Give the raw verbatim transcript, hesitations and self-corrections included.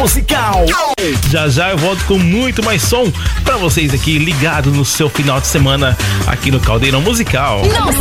Musical. Já já eu volto com muito mais som pra vocês aqui ligado no seu final de semana aqui no Caldeirão Musical. Não